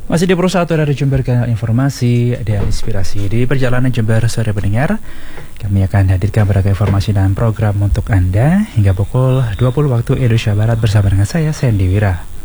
Masih di Pro 1 dari Jember ke informasi dan inspirasi di perjalanan Jember sore pendengar. Kami akan hadirkan berbagai informasi dan program untuk Anda hingga pukul 20 waktu Indonesia Barat bersama dengan saya Sandy Wira.